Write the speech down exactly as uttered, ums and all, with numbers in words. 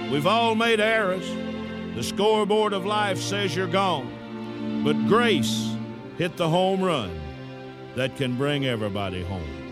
We've all made errors. The scoreboard of life says you're gone. But grace hit the home run that can bring everybody home.